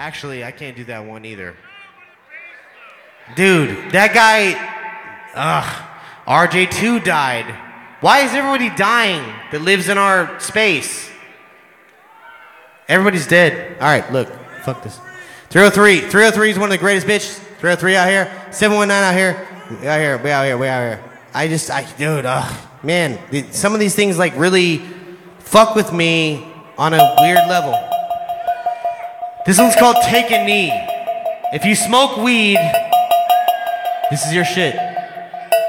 Actually, I can't do that one either. Dude, that guy, RJ2 died. Why is everybody dying that lives in our space? Everybody's dead. All right, look, fuck this. 303. 303 is one of the greatest bitches. 303 out here. 719 out here. We out here. We out here. We out here. Dude, man, some of these things like really fuck with me on a weird level. This one's called Take a Knee. If you smoke weed, this is your shit.